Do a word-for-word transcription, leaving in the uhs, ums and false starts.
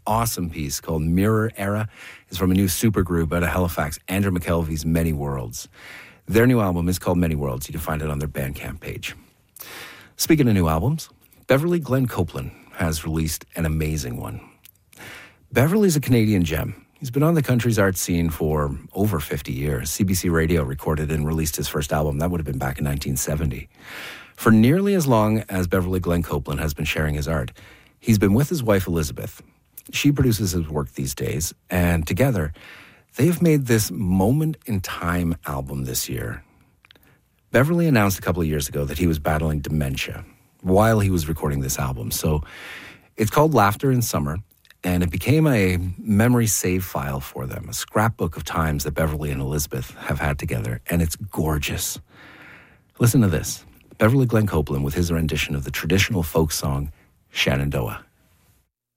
awesome piece called Mirror Era. It's from a new supergroup out of Halifax, Andrew McKelvey's Many Worlds. Their new album is called Many Worlds. You can find it on their Bandcamp page. Speaking of new albums, Beverly Glenn Copeland has released an amazing one. Beverly's a Canadian gem. He's been on the country's art scene for over fifty years. C B C Radio recorded and released his first album. That would have been back in nineteen seventy. For nearly as long as Beverly Glenn Copeland has been sharing his art, he's been with his wife, Elizabeth. She produces his work these days, and together, they've made this Moment in Time album this year. Beverly announced a couple of years ago that he was battling dementia while he was recording this album. So it's called Laughter in Summer, and it became a memory save file for them, a scrapbook of times that Beverly and Elizabeth have had together, and it's gorgeous. Listen to this. Beverly Glenn Copeland with his rendition of the traditional folk song, Shenandoah.